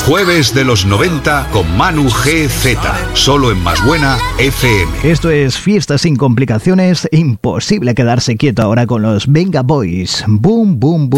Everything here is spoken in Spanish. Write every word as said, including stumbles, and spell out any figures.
Jueves de los noventa con Manu G Z. Solo en Más Buena F M. Esto es Fiesta sin complicaciones. Imposible quedarse quieto ahora con los Venga Boys. Boom, boom, boom.